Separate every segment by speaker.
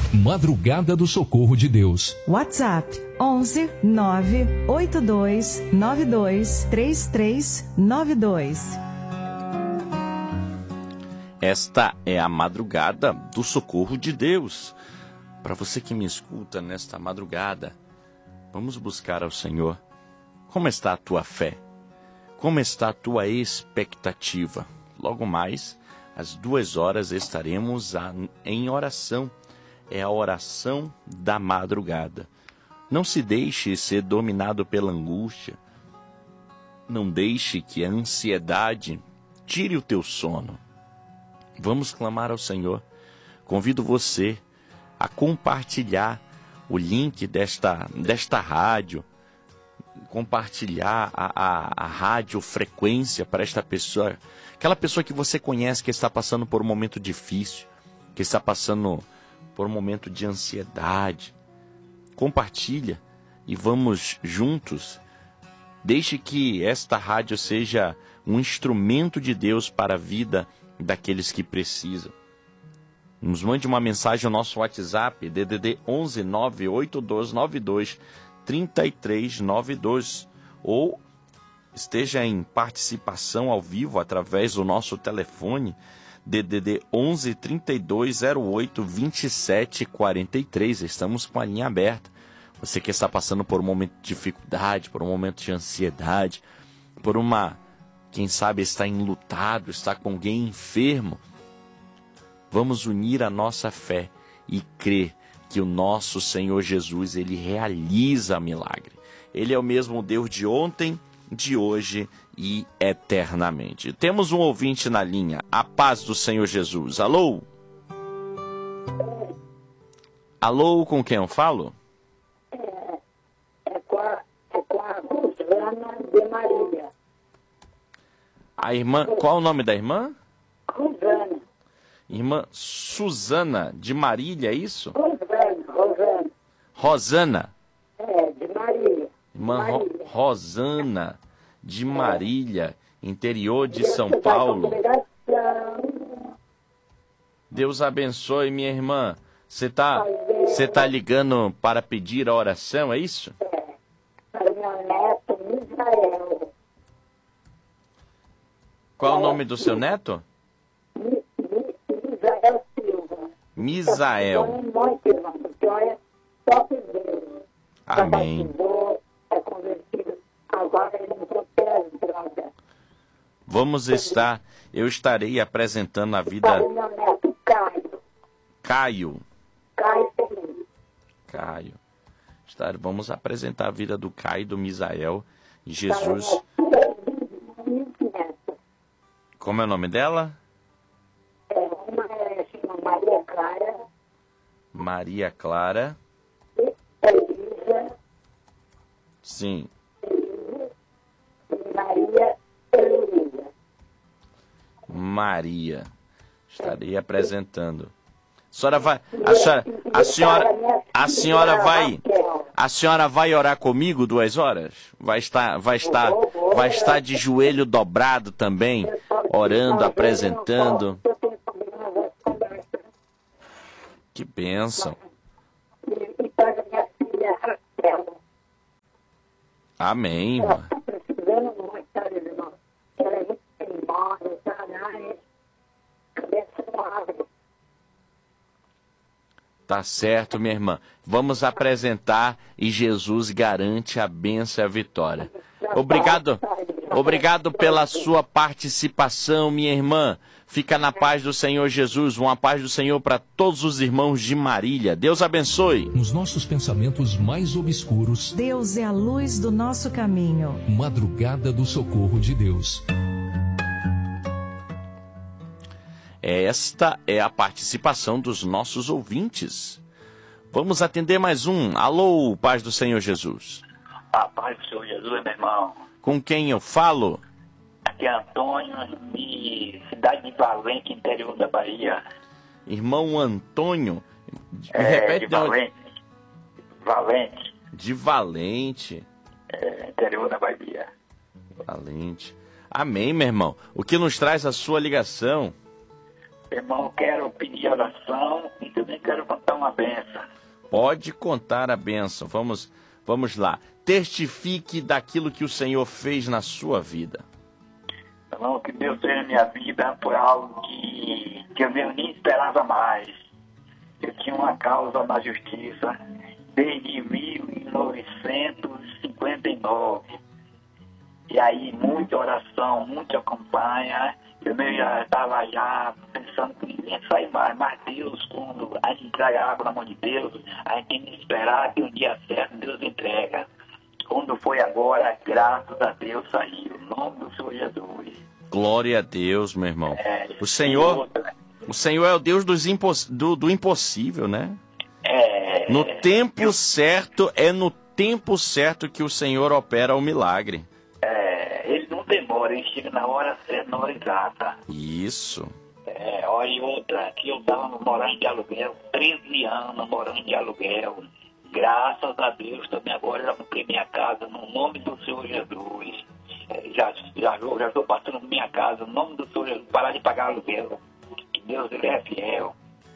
Speaker 1: Madrugada do Socorro de Deus.
Speaker 2: WhatsApp 11 982 92 3392.
Speaker 3: Esta é a Madrugada do Socorro de Deus. Para você que me escuta nesta madrugada, vamos buscar ao Senhor. Como está a tua fé? Como está a tua expectativa? Logo mais, às 2h, estaremos em oração. É a oração da madrugada. Não se deixe ser dominado pela angústia. Não deixe que a ansiedade tire o teu sono. Vamos clamar ao Senhor. Convido você a compartilhar o link desta rádio, compartilhar a radiofrequência para esta pessoa, aquela pessoa que você conhece que está passando por um momento difícil, que está passando por um momento de ansiedade. Compartilha e vamos juntos. Deixe que esta rádio seja um instrumento de Deus para a vida daqueles que precisam. Nos mande uma mensagem ao nosso WhatsApp, DDD 11 98292 3392, ou esteja em participação ao vivo através do nosso telefone, DDD 11 32 08 27 43. Estamos com a linha aberta. Você que está passando por um momento de dificuldade, por um momento de ansiedade, por quem sabe está enlutado, está com alguém enfermo, vamos unir a nossa fé e crer que o nosso Senhor Jesus, Ele realiza milagre. Ele é o mesmo Deus de ontem, de hoje e eternamente. Temos um ouvinte na linha. A paz do Senhor Jesus. Alô? Alô, com quem eu falo?
Speaker 4: É com a Rosana de Marília.
Speaker 3: A irmã, qual o nome da irmã?
Speaker 4: Rosana.
Speaker 3: Irmã Suzana de Marília, é isso?
Speaker 4: Rosana.
Speaker 3: Rosana.
Speaker 4: De Marília.
Speaker 3: Irmã Rosana de Marília, interior de São Paulo. Deus abençoe, minha irmã. Você tá ligando para pedir a oração, é isso?
Speaker 4: Para meu neto, Misael.
Speaker 3: Qual o nome do seu neto?
Speaker 4: Misael Silva.
Speaker 3: Misael.
Speaker 4: Muito, irmão, porque olha, só que Deus.
Speaker 3: Amém.
Speaker 4: É convertido, agora ele entrou pelas drogas.
Speaker 3: Eu estarei apresentando a vida...
Speaker 4: Para o meu neto, Caio.
Speaker 3: Caio. Vamos apresentar a vida do Caio e do Misael. Jesus. Como é o nome dela?
Speaker 4: Uma chama Maria Clara.
Speaker 3: Maria Clara.
Speaker 4: Elisa.
Speaker 3: Sim.
Speaker 4: Maria Heloísa.
Speaker 3: Maria. Estarei apresentando. A senhora vai orar comigo 2 horas? Vai estar de joelho dobrado também, orando, apresentando. Que bênção.
Speaker 4: E para minha filha Raquel.
Speaker 3: Amém,
Speaker 4: Ela
Speaker 3: irmã.
Speaker 4: está precisando muito, irmão. Ela é muito teimosa, está na área. Cabeça não abre.
Speaker 3: Tá certo, minha irmã. Vamos apresentar e Jesus garante a bênção e a vitória. Obrigado pela sua participação, minha irmã. Fica na paz do Senhor Jesus. Uma paz do Senhor para todos os irmãos de Marília. Deus abençoe.
Speaker 1: Nos nossos pensamentos mais obscuros,
Speaker 2: Deus é a luz do nosso caminho.
Speaker 1: Madrugada do Socorro de Deus.
Speaker 3: Esta é a participação dos nossos ouvintes. Vamos atender mais um. Alô, paz do Senhor Jesus.
Speaker 5: A paz do Senhor Jesus, meu irmão.
Speaker 3: Com quem eu falo?
Speaker 5: Aqui é Antônio, de cidade de Valente, interior da Bahia.
Speaker 3: Irmão Antônio.
Speaker 5: Repete de Valente. Valente.
Speaker 3: De Valente.
Speaker 5: Interior da Bahia.
Speaker 3: Valente. Amém, meu irmão. O que nos traz a sua ligação?
Speaker 5: Irmão, quero pedir oração, entendeu? também quero contar uma benção.
Speaker 3: Pode contar a bênção. Vamos lá. Testifique daquilo que o Senhor fez na sua vida.
Speaker 5: Irmão, o que Deus fez na minha vida foi algo que eu nem esperava mais. Eu tinha uma causa na justiça desde 1959. E aí, muita oração, muita campanha. Eu mesmo já estava pensando que ninguém ia sair mais. Mas Deus, quando a gente entrega água na mão de Deus, a gente tem que esperar que um dia certo Deus entrega. Quando foi agora, graças a Deus, saiu. Em nome do Senhor Jesus.
Speaker 3: Glória a Deus, meu irmão. O Senhor é o Deus do impossível, né? No tempo certo, é no tempo certo que o Senhor opera o milagre.
Speaker 5: Ele não demora, ele chega na hora certa, na hora exata.
Speaker 3: Isso.
Speaker 5: Olha, e outra, que eu estava morando de aluguel, 13 anos morando de aluguel. Graças a Deus, também agora já comprei minha casa, no nome do Senhor Jesus. Já estou passando minha casa, no nome do Senhor Jesus, parar de pagar aluguel. Que Deus, Ele é fiel.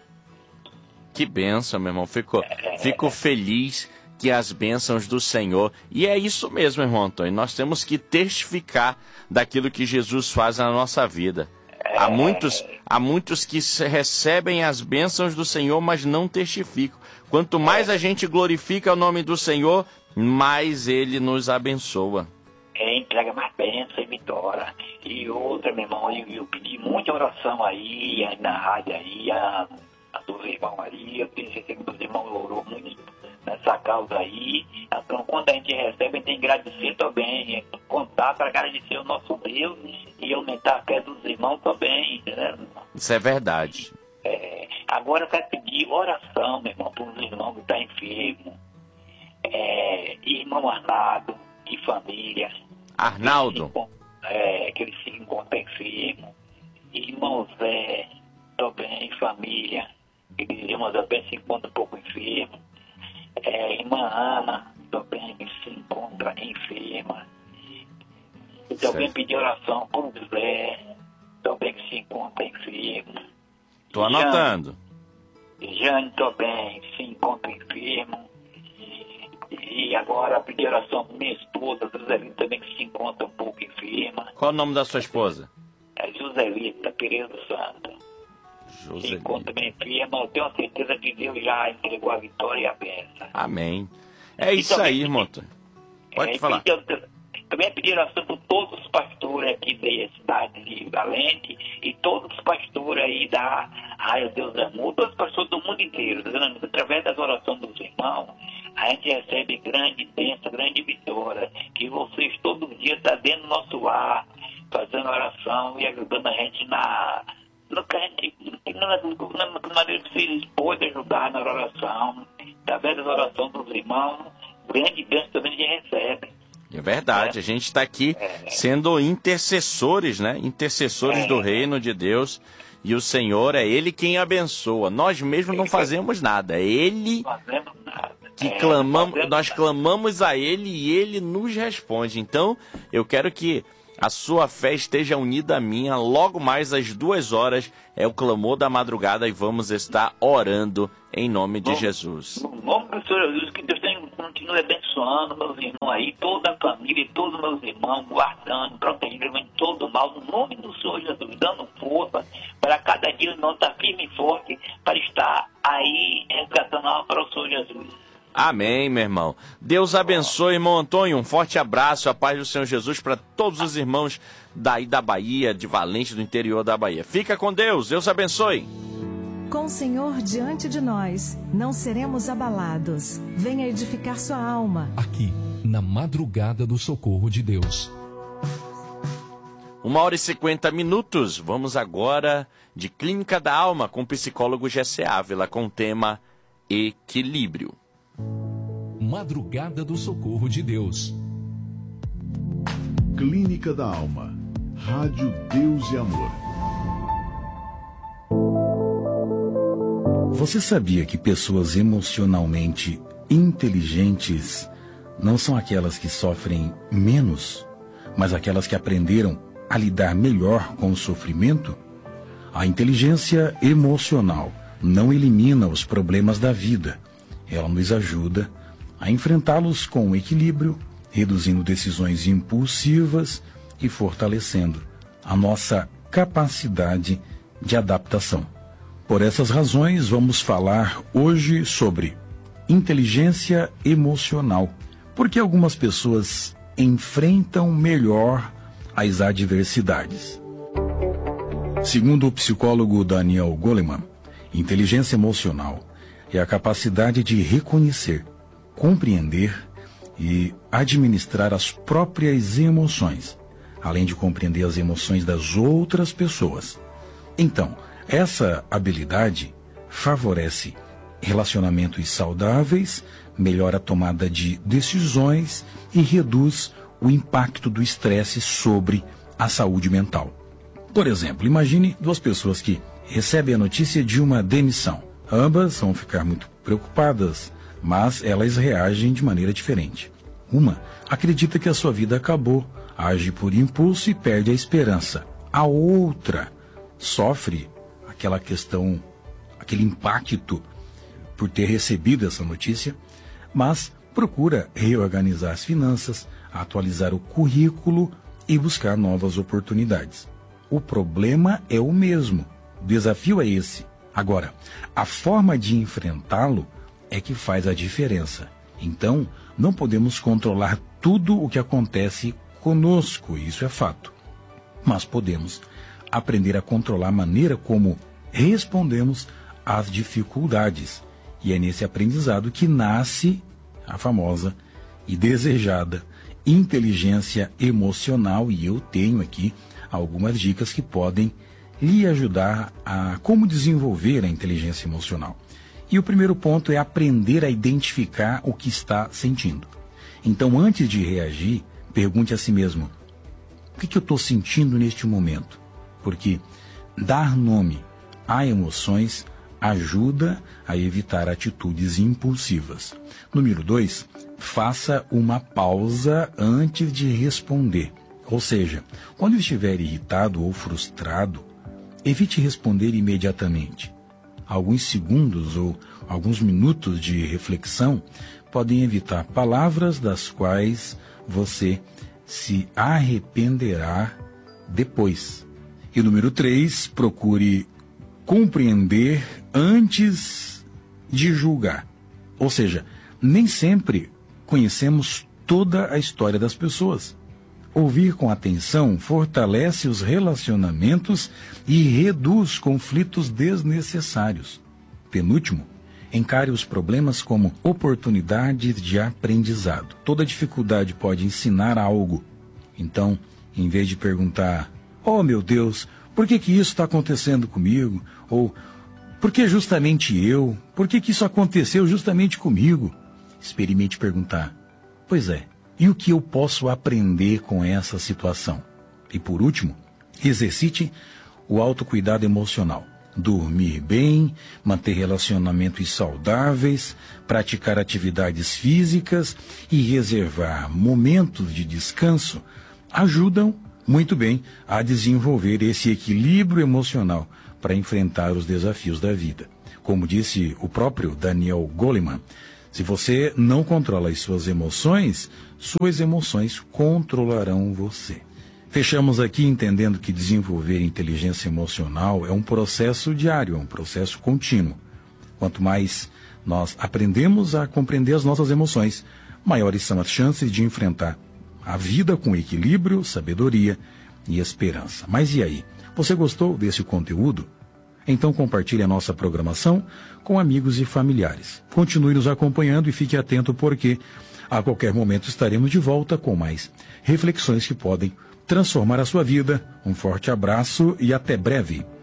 Speaker 3: Que bênção, meu irmão. Fico feliz que as bênçãos do Senhor... E é isso mesmo, irmão Antônio. Nós temos que testificar daquilo que Jesus faz na nossa vida. Há muitos que recebem as bênçãos do Senhor, mas não testificam. Quanto mais a gente glorifica o nome do Senhor, mais Ele nos abençoa.
Speaker 5: Entrega mais bênção e vitória. E outra, meu irmão, eu pedi muita oração aí na rádio aí, a dos irmãos aí. Eu tenho certeza que os irmãos orou muito nessa causa aí. Então, quando a gente recebe, a gente tem que agradecer também. Contar para agradecer o nosso Deus e aumentar a fé dos irmãos também. Né?
Speaker 3: Isso é verdade.
Speaker 5: Agora eu quero pedir oração, meu irmão, para os irmãos que estão enfermos. Irmão Arnaldo e família.
Speaker 3: Arnaldo?
Speaker 5: Que ele se encontra enfermo. Irmão Zé, também, família. Irmão Zé também se encontra um pouco enfermo. Irmã Ana, também se encontra enferma. E também pedir oração para o Zé, também que se encontra enfermo.
Speaker 3: Estou anotando.
Speaker 5: Jane também se encontra enfermo. E agora pedir oração para minha esposa, Joselita, também que se encontra um pouco enferma.
Speaker 3: Qual o nome da sua esposa?
Speaker 5: Joselita Pereira do Santo. Se encontra bem enferma. Eu tenho a certeza que Deus já entregou a vitória e a bênção.
Speaker 3: Amém. É isso aí, irmão. Pode falar.
Speaker 5: Também pedir oração por todos os pastores aqui da cidade de Valente e todos os pastores aí da Raio Deus Amor, todos os pastores do mundo inteiro. Através das orações dos irmãos, a gente recebe grande bênção, grande vitória. Que vocês todo dia estão dentro do nosso lar, fazendo oração e ajudando a gente na maneira que vocês podem ajudar na oração. Através das orações dos irmãos, grande bênção também a gente recebe.
Speaker 3: É verdade, a gente está aqui sendo intercessores, né? Intercessores do reino de Deus. E o Senhor é Ele quem abençoa. Nós mesmos não fazemos nada. É Ele que clamamos, nós clamamos a Ele e Ele nos responde. Então, eu quero que a sua fé esteja unida à minha. Logo mais às 2h é o clamor da madrugada e vamos estar orando em nome de Jesus.
Speaker 5: No nome do Senhor Jesus, que Deus continue abençoando meus irmãos aí, toda a família e todos os meus irmãos, guardando, protegendo de todo mal, no nome do Senhor Jesus, dando força para cada dia não estar firme e forte, para estar aí resgatando a alma para o Senhor Jesus.
Speaker 3: Amém, meu irmão. Deus abençoe, irmão Antônio. Um forte abraço, a paz do Senhor Jesus para todos os irmãos daí da Bahia, de Valente, do interior da Bahia. Fica com Deus. Deus abençoe.
Speaker 2: Com o Senhor diante de nós, não seremos abalados. Venha edificar sua alma.
Speaker 1: Aqui, na madrugada do socorro de Deus.
Speaker 3: 1h50. Vamos agora de Clínica da Alma com o psicólogo Jessé Ávila com o tema Equilíbrio.
Speaker 1: Madrugada do Socorro de Deus.
Speaker 6: Clínica da Alma. Rádio Deus e Amor.
Speaker 7: Você sabia que pessoas emocionalmente inteligentes não são aquelas que sofrem menos, mas aquelas que aprenderam a lidar melhor com o sofrimento? A inteligência emocional não elimina os problemas da vida. Ela nos ajuda a enfrentá-los com equilíbrio, reduzindo decisões impulsivas e fortalecendo a nossa capacidade de adaptação. Por essas razões, vamos falar hoje sobre inteligência emocional, porque algumas pessoas enfrentam melhor as adversidades. Segundo o psicólogo Daniel Goleman, inteligência emocional é a capacidade de reconhecer, compreender e administrar as próprias emoções, além de compreender as emoções das outras pessoas. Então, essa habilidade favorece relacionamentos saudáveis, melhora a tomada de decisões e reduz o impacto do estresse sobre a saúde mental. Por exemplo, imagine duas pessoas que recebem a notícia de uma demissão. Ambas vão ficar muito preocupadas, mas elas reagem de maneira diferente. Uma acredita que a sua vida acabou, age por impulso e perde a esperança. A outra sofre aquele impacto por ter recebido essa notícia, mas procura reorganizar as finanças, atualizar o currículo e buscar novas oportunidades. O problema é o mesmo, o desafio é esse. Agora, a forma de enfrentá-lo é que faz a diferença. Então, não podemos controlar tudo o que acontece conosco, isso é fato. Mas podemos aprender a controlar a maneira como respondemos às dificuldades. E é nesse aprendizado que nasce a famosa e desejada inteligência emocional. E eu tenho aqui algumas dicas que podem lhe ajudar a como desenvolver a inteligência emocional. E o primeiro ponto é aprender a identificar o que está sentindo. Então, antes de reagir, pergunte a si mesmo: o que eu estou sentindo neste momento? Porque dar nome a emoções ajuda a evitar atitudes impulsivas. Número 2, faça uma pausa antes de responder. Ou seja, quando estiver irritado ou frustrado, evite responder imediatamente. Alguns segundos ou alguns minutos de reflexão podem evitar palavras das quais você se arrependerá depois. E número 3, procure compreender antes de julgar. Ou seja, nem sempre conhecemos toda a história das pessoas. Ouvir com atenção fortalece os relacionamentos e reduz conflitos desnecessários. Penúltimo, encare os problemas como oportunidades de aprendizado. Toda dificuldade pode ensinar algo. Então, em vez de perguntar: oh meu Deus, por que isso está acontecendo comigo? Ou, por que justamente eu? Por que isso aconteceu justamente comigo? Experimente perguntar: pois é, e o que eu posso aprender com essa situação? E por último, exercite o autocuidado emocional. Dormir bem, manter relacionamentos saudáveis, praticar atividades físicas e reservar momentos de descanso ajudam muito bem a desenvolver esse equilíbrio emocional para enfrentar os desafios da vida. Como disse o próprio Daniel Goleman, se você não controla as suas emoções controlarão você. Fechamos aqui entendendo que desenvolver inteligência emocional é um processo diário, é um processo contínuo. Quanto mais nós aprendemos a compreender as nossas emoções, maiores são as chances de enfrentar a vida com equilíbrio, sabedoria e esperança. Mas e aí? Você gostou desse conteúdo? Então compartilhe a nossa programação com amigos e familiares. Continue nos acompanhando e fique atento porque a qualquer momento estaremos de volta com mais reflexões que podem transformar a sua vida. Um forte abraço e até breve.